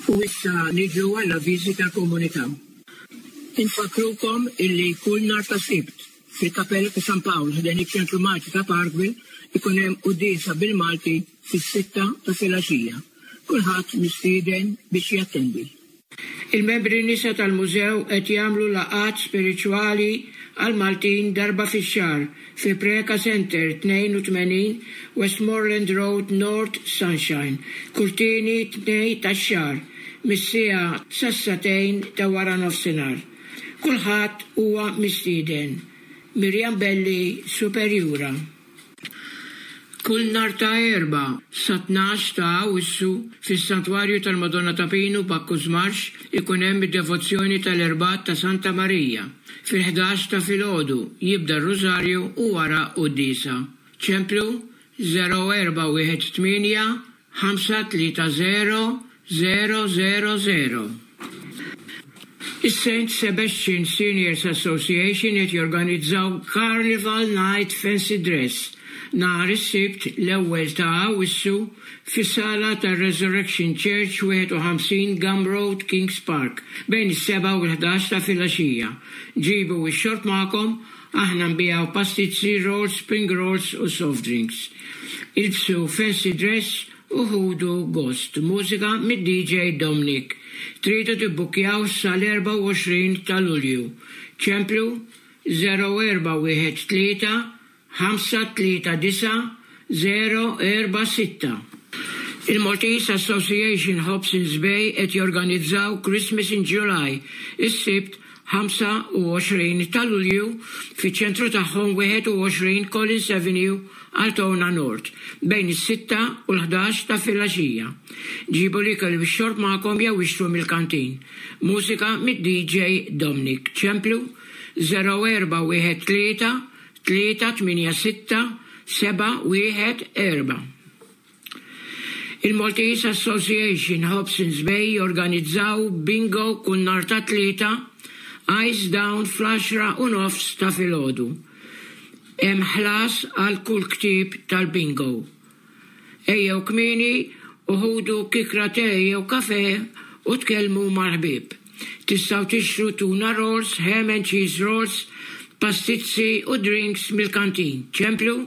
U issa niġu għall-avviżi tal-komunità. Infakrukom illi kull nhar ta' Sibt fil-Kapella ta' San Pawl ħdan iċ-Ċentru Malti ta' Parkville ikun hemm qudiesa bil-Malti fis-6 ta' filgħaxija. Kulħadd mistieden biex jattendi. Il-membri nisa tal-mużew qed jagħmlu laqgħat spiriċwali għal Maltin darba fix-xahar fi Preka Center 82 Westmoreland Road North Sunshine, Kurtini 2 tax-xahar, mis-siegħa sas-satejn ta' wara nofsinhar. Kulħadd huwa mistieden. Mirjam Belli, Superjura. Kull nhar ta' Erba' sa 12 ta' Awwissu fis-Santwarju tal-Madonna ta' Pinu Bakkus Marx ikun hemm id-devozzjoni tal-Erbat ta' Santa Marija. Fil-11 ta' filgħodu jibda r-Rużarju u wara qudiesa. Ċemplu 0418 530 000. Is-St. Sebastian Seniors Association qed jorganizzaw Carnival Night Fancy Dress nhar is-Sibt l-ewwel ta' Awwissu fis-sala tar-Resurrection Church 51 Gum Road, Kings Park bejn is-7 u l-11 ta' filgħaxija. Ġibu x-xort magħkom, aħna nbiegħu pastizzi, rolls, spring rolls u soft drinks. Ilbsu fancy dress u ħudu gost. Mużika mid-DJ Dominic. Tridu tibbukjaw sal-24 ta' Lulju. Ċemplu 0413 539 046. Il-Maltese Association Hobsons Bay qed jorganizzaw Christmas in July is-Sibt 25 ta' Lulju fiċ-ċentru tagħhom 21 Collins Avenue, Altona Nord, bejn is-6 u l-11 ta' filgħaxija. Ġibu l-ikel bix-xorb magħkom jew ixtru mill-kantin. Mużika mid-DJ Dominic. Ċemplu 0413 386 714. Il-Maltese Association Hobsons Bay jorganizzaw bingo kull nhar ta' tlieta, Ice Down fl-10 u nofs ta' filgħodu. Hemm ħlas għal kull ktieb tal-bingo. Ejjew kmieni u ħudu kikra te jew kafè u tkellmu mal-ħbieb. Tistgħu tixtru tuna rolls, ham and cheese rolls, pastizzi u drinks mill-kantin. Ċemplu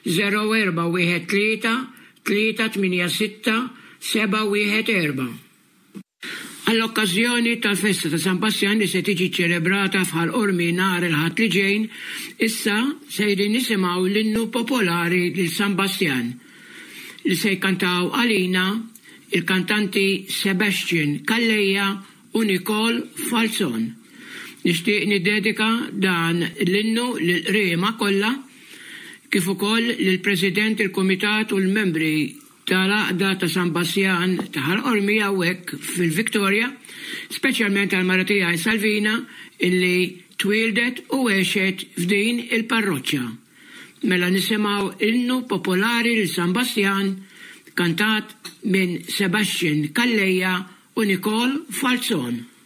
0413 386 714. Għall-okkażjoni tal-festa ta' San Bastian li se tiġi ċelebrata fħal Ormi nhar il-ħadd li ġejn, issa sejrin nisimgħu l-innu popolari lil San Bastian li se jkantaw għalina il-kantanti Sebastian Kalleja u Nicole Falzon. Nixtieq niddedika dan l-innu lill-qriema kollha kif ukoll lill-President il-Kumitat u l-membri tal-Għaqda ta' San Bastian ta' Ormi hawnhekk fil-Viktorja, speċjalment għal-mara tiegħi Salvina illi twildet u għexet f'din il-parroċċja. Mela nisimgħu innu popolari lil San Bastian kantat minn Sebastian Kalleja u Nicole Falzon.